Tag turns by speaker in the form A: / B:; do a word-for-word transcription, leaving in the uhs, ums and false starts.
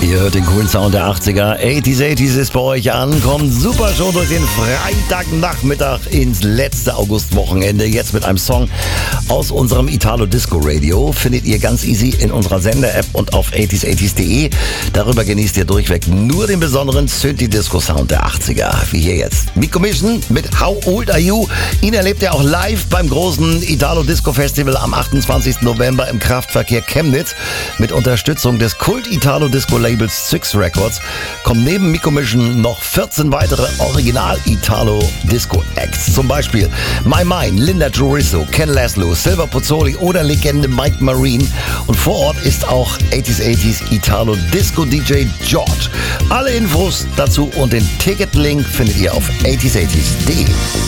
A: Ihr hört den coolen Sound der achtziger. achtziger, achtziger ist bei euch an. Kommt super schon durch den Freitagnachmittag ins letzte Augustwochenende. Jetzt mit einem Song aus unserem Italo Disco Radio. Findet ihr ganz easy in unserer Sender-App und auf achtziger achtziger punkt de. Darüber genießt ihr durchweg nur den besonderen Synthi-Disco-Sound der achtziger. Wie hier jetzt. Miko Mission mit How Old Are You? Ihn erlebt ihr auch live beim großen Italo Disco Festival am achtundzwanzigsten November im Kraftverkehr Chemnitz. Mit Unterstützung des Kult Italo Disco Labels Six Records kommen neben Miko Mission noch vierzehn weitere Original-Italo-Disco-Acts. Zum Beispiel My Mind, Linda Jurisso, Ken Laszlo, Silver Pozzoli oder Legende Mike Marine. Und vor Ort ist auch achtziger achtziger Italo-Disco-D J George. Alle Infos dazu und den Ticketlink findet ihr auf achtziger achtziger punkt de.